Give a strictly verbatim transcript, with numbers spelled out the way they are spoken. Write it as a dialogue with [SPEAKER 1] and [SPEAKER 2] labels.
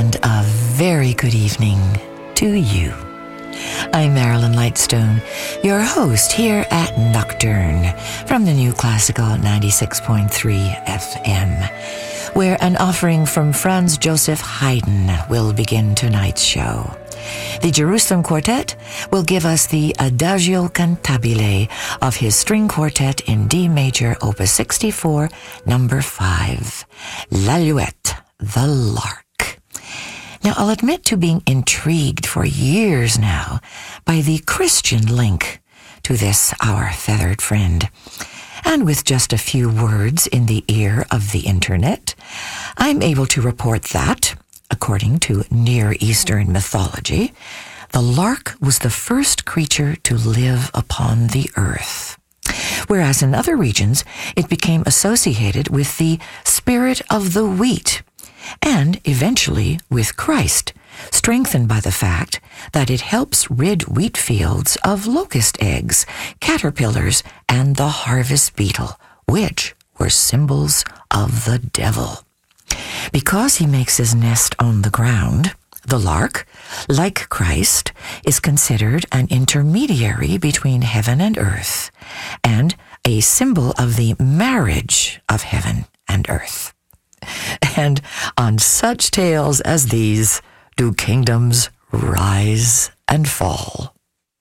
[SPEAKER 1] and a very good evening to you. I'm Marilyn Lightstone, your host here at Nocturne from the New Classical ninety-six point three F M, where an offering from Franz Joseph Haydn will begin tonight's show. The Jerusalem Quartet will give us the Adagio Cantabile of his string quartet in D major, opus sixty-four, number five, L'Alouette, the Lark. Now, I'll admit to being intrigued for years now by the Christian link to this, our feathered friend. And with just a few words in the ear of the internet, I'm able to report that, according to Near Eastern mythology, the lark was the first creature to live upon the earth. Whereas in other regions, it became associated with the spirit of the wheat, and eventually with Christ, strengthened by the fact that it helps rid wheat fields of locust eggs, caterpillars, and the harvest beetle, which were symbols of the devil. Because he makes his nest on the ground, the lark, like Christ, is considered an intermediary between heaven and earth, and a symbol of the marriage of heaven and earth. And on such tales as these do kingdoms rise and fall.